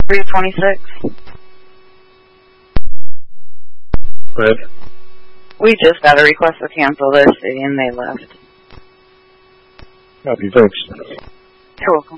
326. Good. We just got a request to cancel this, and they left. Copy, thanks. You're welcome.